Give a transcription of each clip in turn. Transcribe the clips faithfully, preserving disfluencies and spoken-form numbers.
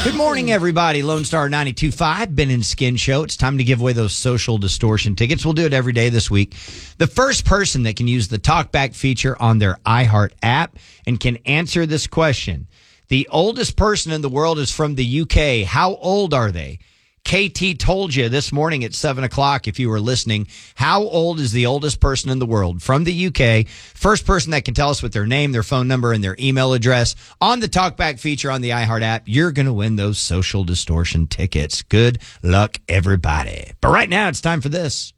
Good morning, everybody. Lone Star ninety-two point five, Ben and Skin Show. It's time to give away those Social Distortion tickets. We'll do it every day this week. The first person that can use the talkback feature on their iHeart app and can answer this question. The oldest person in the world is from the U K. How old are they? K T told you this morning at seven o'clock, if you were listening, how old is the oldest person in the world from the U K? First person that can tell us with their name, their phone number, and their email address on the talkback feature on the iHeart app, you're going to win those Social Distortion tickets. Good luck, everybody. But right now, it's time for this.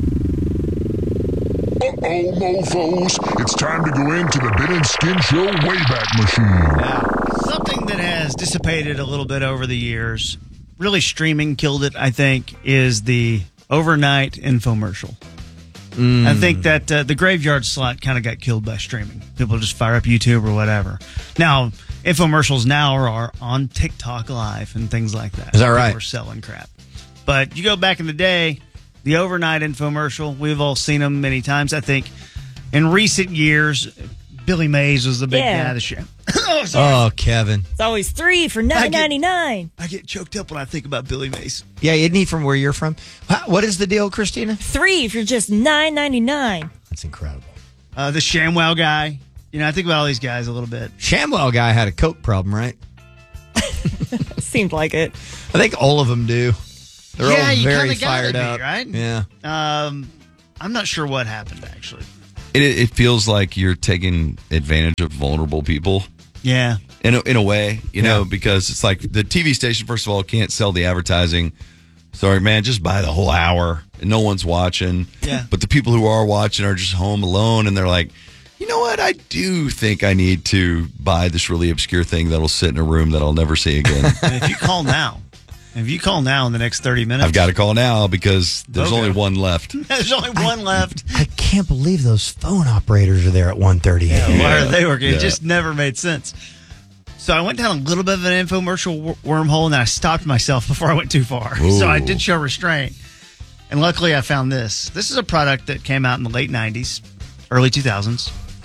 Uh-oh, mofos. It's time to go into the Ben and Skin Show Wayback Machine. Yeah. Something that has dissipated a little bit over the years, really streaming killed it, I think, is the overnight infomercial. Mm. I think that uh, the graveyard slot kind of got killed by streaming. People just fire up YouTube or whatever. Now, infomercials now are, are on TikTok Live and things like that. Is that right? People are selling crap. But you go back in the day, the overnight infomercial, we've all seen them many times. I think in recent years, Billy Mays was the big Yeah. guy of the show. oh, oh, Kevin. It's always three for nine ninety nine. I get choked up when I think about Billy Mays. Yeah, isn't he from where you're from? What is the deal, Christina? Three for just nine ninety nine. That's incredible. Uh, the ShamWow guy. You know, I think about all these guys a little bit. ShamWow guy had a coke problem, right? Seemed like it. I think all of them do. They're Yeah, all you very kinda gotta fired be, up, right? Yeah. Um, I'm not sure what happened, actually. It, it feels like you're taking advantage of vulnerable people. Yeah. In a, in a way, you know, Yeah. because it's like the T V station, first of all, can't sell the advertising. Sorry, man, just buy the whole hour and no one's watching. Yeah. But the people who are watching are just home alone and they're like, you know what? I do think I need to buy this really obscure thing that'll sit in a room that I'll never see again. And if you call now, if you call now in the next thirty minutes. I've got to call now because there's Okay. only one left. There's only one left. I can't believe those phone operators are there at one thirty. Yeah, why are they working? Yeah. It just never made sense. So I went down a little bit of an infomercial wor- wormhole, and then I stopped myself before I went too far. Ooh. So I did show restraint. And luckily I found this. This is a product that came out in the late nineties, early two thousands.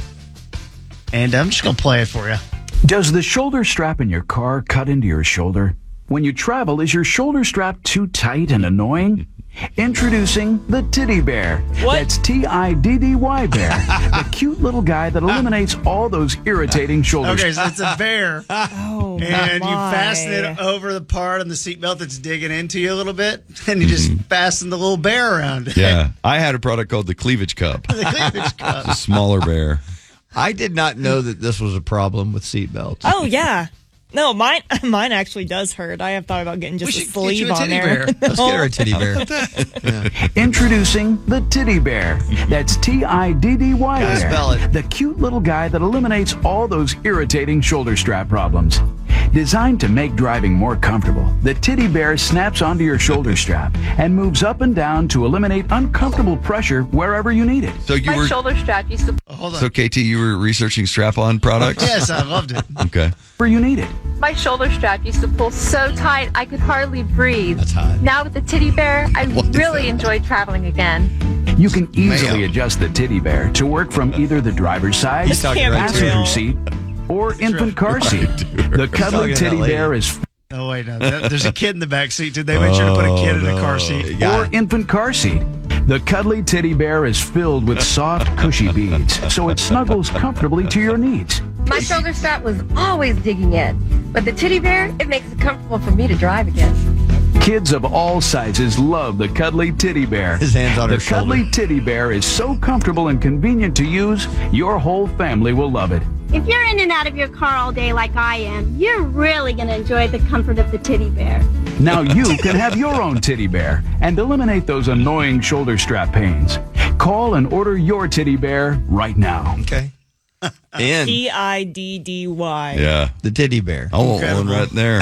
And I'm just going to play it for you. Does the shoulder strap in your car cut into your shoulder? When you travel, is your shoulder strap too tight and annoying? Introducing the Titty Bear. What? That's T I D D Y Bear. The cute little guy that eliminates all those irritating shoulder Okay, straps. so it's a bear. Oh, And you my. fasten it over the part on the seatbelt that's digging into you a little bit, and you just fasten the little bear around it. Yeah. I had a product called the Cleavage Cup. The cleavage cup. A smaller bear. I did not know that this was a problem with seatbelts. Oh, yeah. No, mine mine actually does hurt. I have thought about getting We just a should get you sleeve a on teddy there. bear. Let's get her a teddy bear. Introducing the Titty Bear. That's T I D D Y Gotta Bear. spell it. The cute little guy that eliminates all those irritating shoulder strap problems. Designed to make driving more comfortable, the Titty Bear snaps onto your shoulder strap and moves up and down to eliminate uncomfortable pressure wherever you need it. So you My were shoulder strap used to Oh, hold on. so K T, you were researching strap-on products? Yes, I loved it. Okay. Where you need it. my shoulder strap used to pull so tight I could hardly breathe. That's hot. Now with the Titty Bear, I What is really that? enjoy traveling again. You can easily Ma'am. adjust the Titty Bear to work from either the driver's side, He's talking can't right be to passenger real. seat, or infant car seat. The talking cuddly to Titty that lady. Bear is Oh, wait, no. That- There's a kid in the back seat. Did they make sure to put a kid in the car seat? Got or it. infant car seat. The cuddly Titty Bear is filled with soft, cushy beads, so it snuggles comfortably to your needs. My shoulder strap was always digging in, but the Titty Bear, it makes it comfortable for me to drive again. Kids of all sizes love the cuddly Titty Bear. His hand's on The her shoulder. cuddly Titty Bear is so comfortable and convenient to use, your whole family will love it. If you're in and out of your car all day like I am, you're really going to enjoy the comfort of the Titty Bear. Now you can have your own Titty Bear and eliminate those annoying shoulder strap pains. Call and order your Titty Bear right now. Okay. In T I D D Y. Yeah. the teddy bear. I want one right there.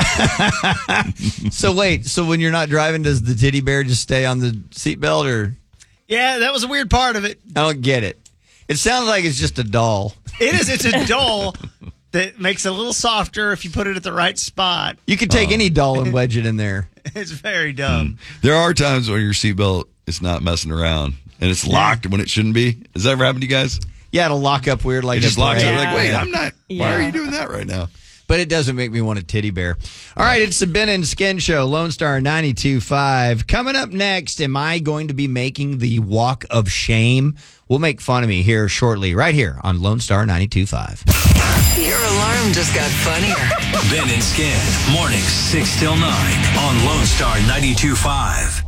So wait, so when you're not driving, does the teddy bear just stay on the seatbelt, or Yeah, that was a weird part of it. I don't get it. It sounds like it's just a doll. It is. It's a doll that makes it a little softer if you put it at the right spot. You could take any doll and wedge it in there. It's very dumb. There are times when your seatbelt is not messing around and it's locked when it shouldn't be. Has that ever happened to you guys? Yeah, it'll lock up weird like It just a locks up. parade. Like, wait, I'm not. Why are Yeah. you doing that right now? but it doesn't make me want a teddy bear. All right, it's the Ben and Skin Show, Lone Star ninety-two point five. Coming up next, am I going to be making the walk of shame? We'll make fun of me here shortly, right here on Lone Star ninety-two point five. Your alarm just got funnier. Ben and Skin, mornings six till nine on Lone Star ninety-two point five.